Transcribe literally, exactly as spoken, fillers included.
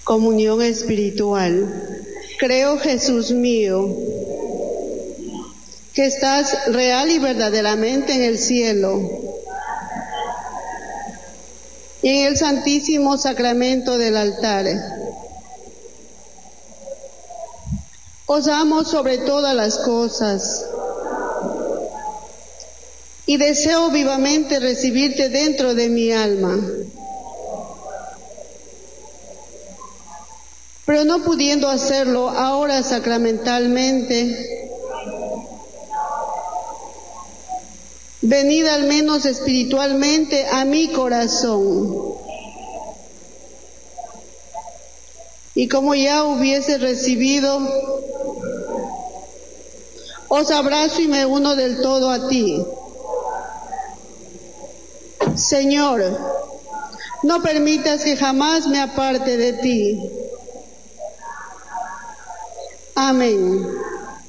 Comunión espiritual. Creo, Jesús mío, que estás real y verdaderamente en el cielo y en el santísimo sacramento del altar. Os amo sobre todas las cosas y deseo vivamente recibirte dentro de mi alma. Pero no pudiendo hacerlo ahora sacramentalmente, venid al menos espiritualmente a mi corazón. Y como ya hubiese recibido, os abrazo y me uno del todo a ti. Señor, no permitas que jamás me aparte de ti. Amén.